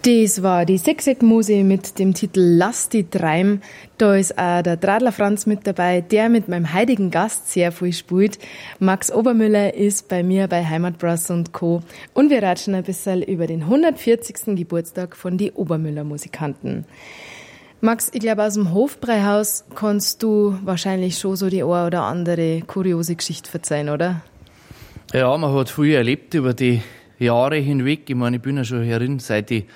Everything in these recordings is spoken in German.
Das war die Sechseck-Muse mit dem Titel Lass die treiben. Da ist auch der Dradler Franz mit dabei, der mit meinem heutigen Gast sehr viel spielt. Max Obermüller ist bei mir bei Heimatbras und Co. Und wir ratschen ein bisschen über den 140. Geburtstag von die Obermüller-Musikanten. Max, ich glaube, aus dem Hofbräuhaus kannst du wahrscheinlich schon so die eine oder andere kuriose Geschichte verzeihen, oder? Ja, man hat viel erlebt über die Jahre hinweg. Ich meine, ich bin ja schon herin, seit ich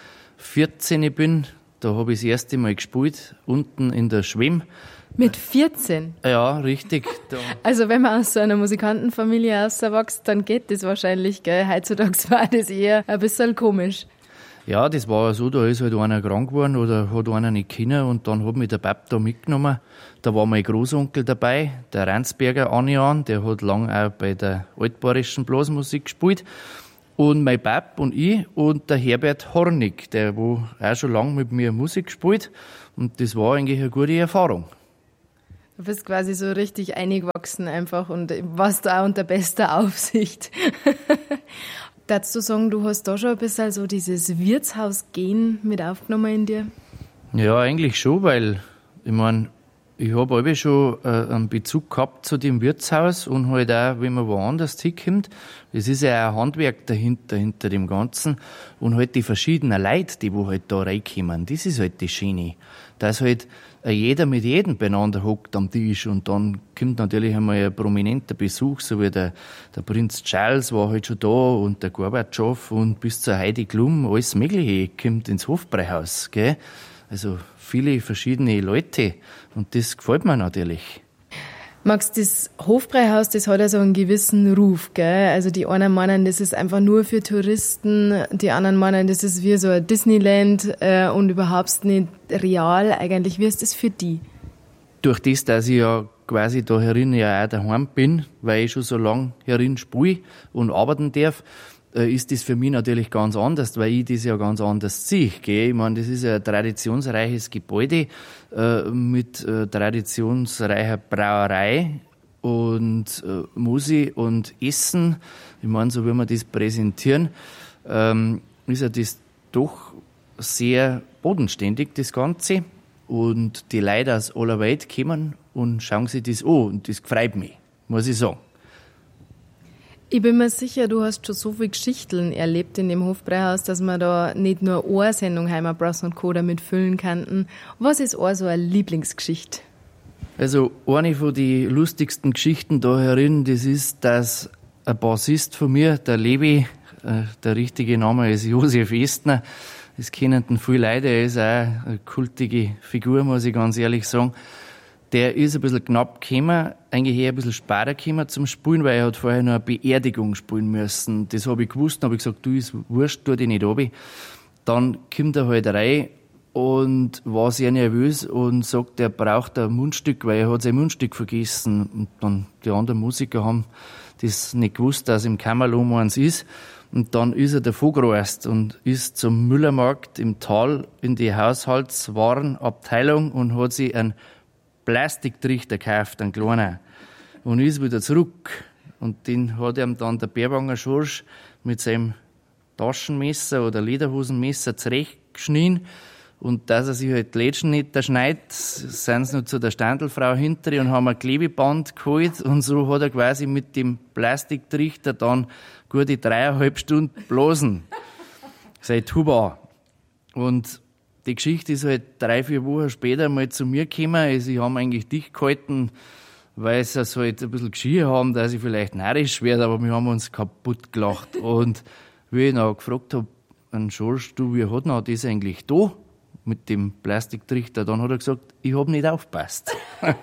14 bin. Da habe ich das erste Mal gespielt, unten in der Schwemm. Mit 14? Ja, richtig. Da. Also wenn man aus so einer Musikantenfamilie auswächst, dann geht das wahrscheinlich, gell? Heutzutage war das eher ein bisschen komisch. Ja, das war ja so, da ist halt einer krank geworden oder hat einer nicht können und dann hat mich der Pap da mitgenommen. Da war mein Großonkel dabei, der Ransberger Anian, der hat lang auch bei der altbayerischen Blasmusik gespielt. Und mein Pap und ich und der Herbert Hornig, der wo auch schon lange mit mir Musik gespielt. Und das war eigentlich eine gute Erfahrung. Du bist quasi so richtig eingewachsen einfach und warst da auch unter bester Aufsicht. Darfst du sagen, du hast da schon ein bisschen so dieses Wirtshaus-Gen mit aufgenommen in dir? Ja, eigentlich schon, weil ich meine, ich habe alle schon einen Bezug gehabt zu dem Wirtshaus und halt auch, wenn man woanders hinkommt, es ist ja auch ein Handwerk hinter dem Ganzen und halt die verschiedenen Leute, die wo halt da reinkommen, das ist halt das Schöne, dass halt jeder mit jedem beieinander hockt am Tisch und dann kommt natürlich einmal ein prominenter Besuch, so wie der Prinz Charles war halt schon da und der Gorbatschow und bis zur Heidi Klum, alles Mögliche kommt ins Hofbräuhaus, gell? Also viele verschiedene Leute und das gefällt mir natürlich. Max, das Hofbräuhaus, das hat ja so einen gewissen Ruf, gell? Also die einen meinen, das ist einfach nur für Touristen, die anderen meinen, das ist wie so ein Disneyland und überhaupt nicht real. Eigentlich, wie ist das für die? Durch das, dass ich ja quasi da herin ja auch daheim bin, weil ich schon so lange herin spiele und arbeiten darf, ist das für mich natürlich ganz anders, weil ich das ja ganz anders sehe. Gell? Ich meine, das ist ein traditionsreiches Gebäude mit traditionsreicher Brauerei und Musik und Essen. Ich meine, so wie wir das präsentieren, ist ja das doch sehr bodenständig, das Ganze. Und die Leute aus aller Welt kommen und schauen sich das an. Und das freut mich, muss ich sagen. Ich bin mir sicher, du hast schon so viele Geschichten erlebt in dem Hofbräuhaus, dass man da nicht nur eine Sendung Heimatbras und Co. damit füllen kann. Was ist auch so eine Lieblingsgeschichte? Also eine von den lustigsten Geschichten da herin, das ist, dass ein Bassist von mir, der Levi, der richtige Name ist Josef Estner, das kennen viele Leute, er ist auch eine kultige Figur, muss ich ganz ehrlich sagen. Der ist ein bisschen knapp gekommen, eigentlich eher ein bisschen später gekommen zum Spielen, weil er hat vorher noch eine Beerdigung spielen müssen. Das habe ich gewusst, dann habe ich gesagt, du, ist wurscht, tu dich nicht runter. Dann kommt er halt rein und war sehr nervös und sagt, er braucht ein Mundstück, weil er hat sein Mundstück vergessen. Und dann die anderen Musiker haben das nicht gewusst, dass im Kammerlohn eins ist. Und dann ist er davon gereist und ist zum Müllermarkt im Tal in die Haushaltswarenabteilung und hat sich einen Plastiktrichter gekauft, einen kleinen. Und ist wieder zurück. Und den hat ihm dann der Bärwanger Schorsch mit seinem Taschenmesser oder Lederhosenmesser zurechtgeschnitten. Und dass er sich halt die Lätschen nicht schneidet, sind sie noch zu der Standelfrau hinter und haben ein Klebeband geholt. Und so hat er quasi mit dem Plastiktrichter dann gute 3,5 Stunden blasen. Sein Tuba. Und die Geschichte ist halt 3-4 Wochen später mal zu mir gekommen. Sie haben eigentlich dicht gehalten, weil sie es halt ein bisschen geschrien haben, dass ich vielleicht narrisch werde, aber wir haben uns kaputt gelacht. Und wie ich dann gefragt habe, an Schorsch, du, wie hat denn das eigentlich da mit dem Plastiktrichter? Dann hat er gesagt, ich habe nicht aufgepasst.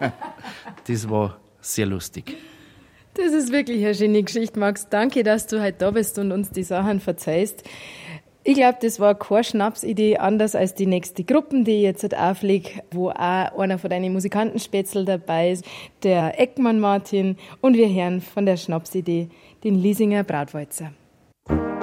Das war sehr lustig. Das ist wirklich eine schöne Geschichte, Max. Danke, dass du heute da bist und uns die Sachen verzeihst. Ich glaube, das war keine Schnapsidee, anders als die nächste Gruppe, die ich jetzt auflege, wo auch einer von deinen Musikantenspätzl dabei ist, der Eckmann Martin, und wir hören von der Schnapsidee den Liesinger Brautwalzer.